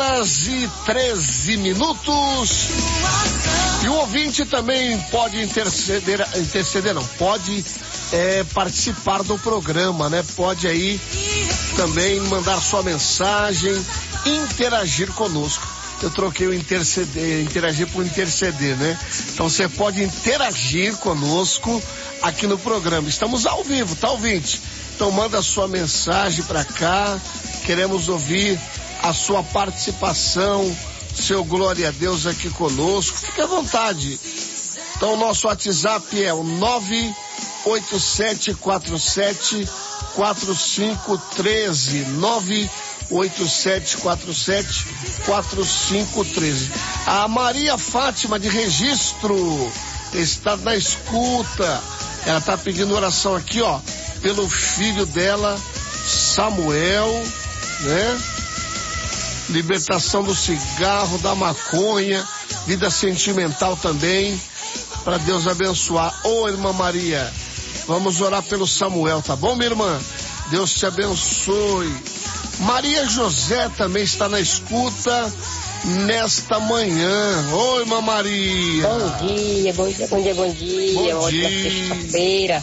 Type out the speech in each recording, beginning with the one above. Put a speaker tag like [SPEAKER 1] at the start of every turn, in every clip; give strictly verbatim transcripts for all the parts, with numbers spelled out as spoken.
[SPEAKER 1] horas e treze minutos. E o ouvinte também pode interceder, interceder não, pode é, participar do programa, né? Pode aí também mandar sua mensagem, interagir conosco. Eu troquei o interceder, interagir por interceder, né? Então você pode interagir conosco aqui no programa. Estamos ao vivo, tá, ouvinte? Então manda a sua mensagem para cá. Queremos ouvir a sua participação, seu glória a Deus aqui conosco. Fique à vontade. Então o nosso WhatsApp é o nove oito sete quatro sete quatro cinco um três, nove oito sete quatro sete quatro cinco um três. A Maria Fátima de Registro está na escuta. Ela está pedindo oração aqui, ó, pelo filho dela, Samuel, né? Libertação do cigarro, da maconha, vida sentimental também, para Deus abençoar. Ô, irmã Maria, vamos orar pelo Samuel, tá bom, minha irmã? Deus te abençoe. Maria José também está na escuta nesta manhã. Oi, irmã Maria.
[SPEAKER 2] Bom dia, bom dia, bom dia, bom dia.
[SPEAKER 1] Bom
[SPEAKER 2] Ótima
[SPEAKER 1] dia.
[SPEAKER 2] sexta-feira.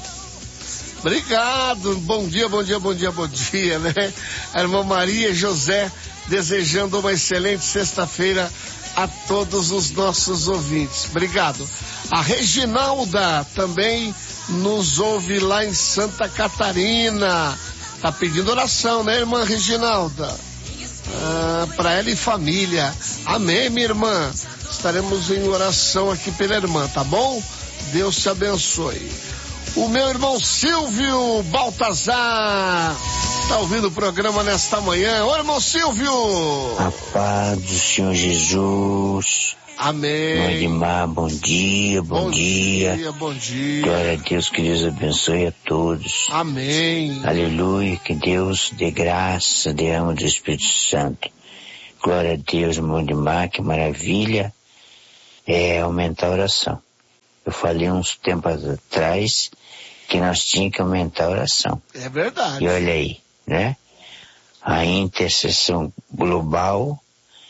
[SPEAKER 1] Obrigado, bom dia, bom dia, bom dia, bom dia, né? A irmã Maria José desejando uma excelente sexta-feira a todos os nossos ouvintes. Obrigado. A Reginalda também nos ouve lá em Santa Catarina. Tá pedindo oração, né, irmã Reginalda? Ah, para ela e família. Amém, minha irmã. Estaremos em oração aqui pela irmã, tá bom? Deus te abençoe. O meu irmão Silvio Baltazar tá ouvindo o programa nesta manhã. Ô, irmão Silvio!
[SPEAKER 3] A paz do Senhor Jesus.
[SPEAKER 1] Amém.
[SPEAKER 3] Mãe de Mar, bom dia, bom,
[SPEAKER 1] bom
[SPEAKER 3] dia.
[SPEAKER 1] dia. Bom dia,
[SPEAKER 3] Glória a Deus, que Deus abençoe a todos.
[SPEAKER 1] Amém.
[SPEAKER 3] Aleluia, que Deus dê graça, derrama do Espírito Santo. Glória a Deus, Mãe de Mar, que maravilha é aumentar a oração. Eu falei uns tempos atrás que nós tínhamos que aumentar a oração.
[SPEAKER 1] É verdade.
[SPEAKER 3] E olha aí, né? A intercessão global,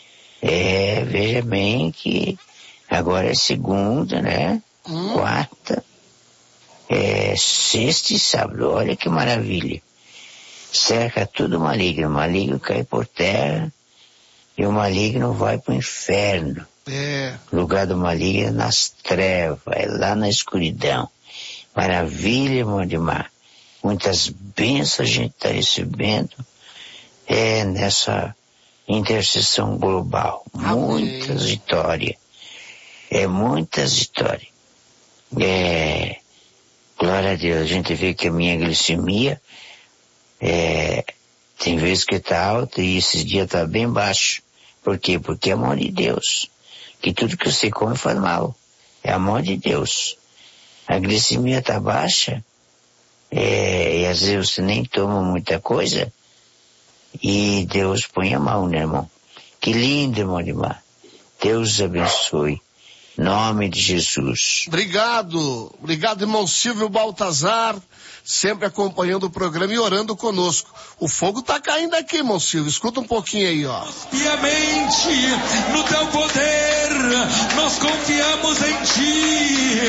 [SPEAKER 3] é, veja bem que agora é segunda, né? Hum. Quarta, é, sexta e sábado. Olha que maravilha. Cerca tudo maligno. O maligno cai por terra e o maligno vai para o inferno.
[SPEAKER 1] É.
[SPEAKER 3] O lugar do maligno é nas trevas, é lá na escuridão. Maravilha, irmão de Mar. Muitas bênçãos a gente está recebendo é, nessa intercessão global.
[SPEAKER 1] Amém.
[SPEAKER 3] Muitas vitórias. É muitas vitórias. É, glória a Deus. A gente vê que a minha glicemia é, tem vezes que está alta e esses dias está bem baixo. Por quê? Porque é a mão de Deus. Que tudo que você come faz mal. É a mão de Deus. A glicemia está baixa, é, e às vezes você nem toma muita coisa, e Deus põe a mão, né, irmão? Que lindo, irmão de Mar. Deus abençoe. Nome de Jesus.
[SPEAKER 1] Obrigado. Obrigado, irmão Silvio Baltazar, sempre acompanhando o programa e orando conosco. O fogo tá caindo aqui, irmão Silvio. Escuta um pouquinho aí, ó.
[SPEAKER 4] Piamente no teu poder, nós confiamos em ti.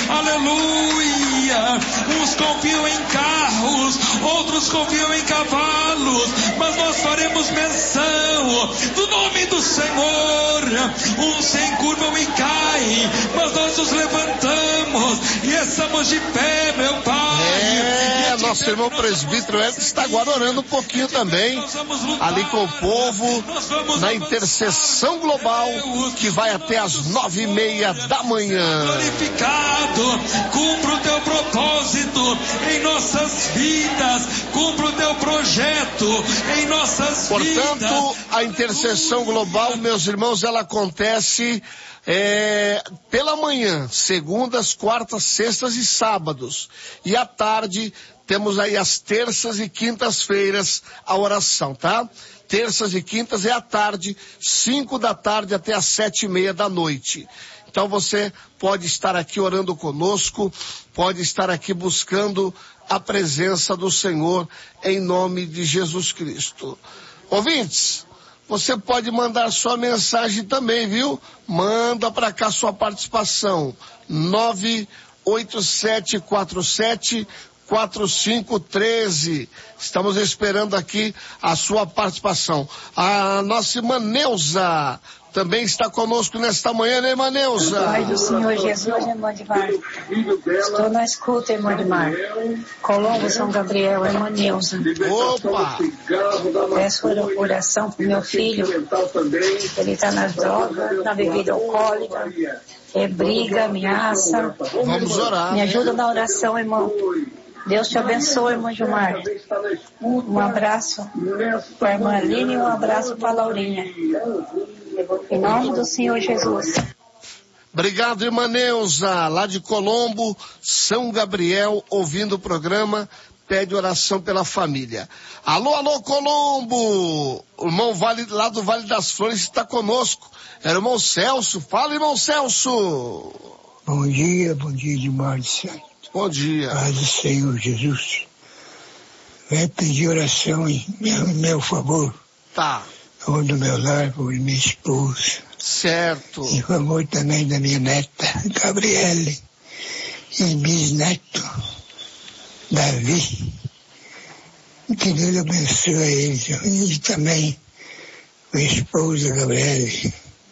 [SPEAKER 4] Aleluia. Uns confiam em carros, outros confiam em cavalos, mas nós faremos menção do nome do Senhor. Uns se encurvam e caem, mas nós nos levantamos e estamos de pé, meu Pai.
[SPEAKER 1] É, nosso irmão presbítero Edson está agora orando um pouquinho também, ali com o povo, na intercessão global, que vai até as nove e meia da manhã.
[SPEAKER 4] Glorificado, cumpra o teu propósito em nossas vidas, cumpra o teu projeto em nossas
[SPEAKER 1] Portanto,
[SPEAKER 4] vidas.
[SPEAKER 1] Portanto, a intercessão global, meus irmãos, ela acontece É, pela manhã, segundas, quartas, sextas e sábados. E à tarde, temos aí as terças e quintas-feiras a oração, tá? Terças e quintas é à tarde, cinco da tarde até às sete e meia da noite. Então você pode estar aqui orando conosco, pode estar aqui buscando a presença do Senhor em nome de Jesus Cristo. Ouvintes, você pode mandar sua mensagem também, viu? Manda para cá sua participação. nove oito sete quatro sete quatro cinco um três. Estamos esperando aqui a sua participação. A nossa irmã Neuza também está conosco nesta manhã, né, irmã Neuza?
[SPEAKER 5] Pai do Senhor Jesus, irmã de Mar. Estou na escuta, irmã de Mar. Colombo, São Gabriel, irmã Neuza.
[SPEAKER 1] Opa!
[SPEAKER 5] Peço oração para o meu filho. Ele está nas drogas, na bebida alcoólica. É briga, ameaça.
[SPEAKER 1] Vamos orar.
[SPEAKER 5] Me ajuda na oração, irmão. Deus te abençoe, irmã Gilmar. Um abraço para a irmã Aline e um abraço para a Laurinha. Em nome do Senhor Jesus.
[SPEAKER 1] Obrigado, irmã Neuza, lá de Colombo, São Gabriel, ouvindo o programa, pede oração pela família. Alô, alô, Colombo! O irmão vale, lá do Vale das Flores está conosco. É o irmão Celso. Fala, irmão Celso!
[SPEAKER 6] Bom dia, bom dia de Mar de Santo.
[SPEAKER 1] Bom dia.
[SPEAKER 6] Paz do Senhor Jesus. Vem pedir oração em meu, meu favor.
[SPEAKER 1] Tá.
[SPEAKER 6] Ou do meu lar, por minha esposa.
[SPEAKER 1] Certo.
[SPEAKER 6] Em favor também da minha neta, Gabriele. E bisneto, Davi. Que Deus abençoe eles. E também a esposa, Gabriele.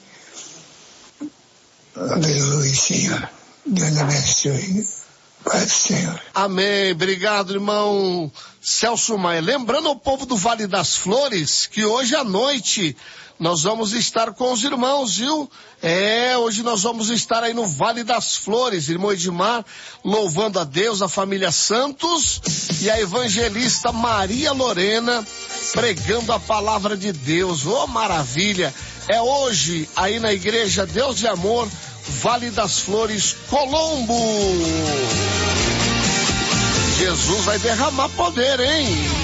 [SPEAKER 6] Aleluia, Senhor. Deus abençoe. Paz do Senhor.
[SPEAKER 1] Amém. Obrigado, irmão Celso Maia. Lembrando ao povo do Vale das Flores que hoje à noite nós vamos estar com os irmãos, viu? É, hoje nós vamos estar aí no Vale das Flores, irmão Edmar, louvando a Deus, a família Santos e a evangelista Maria Lorena pregando a palavra de Deus. Oh, maravilha! É hoje aí na igreja Deus de Amor, Vale das Flores, Colombo. Jesus vai derramar poder, hein?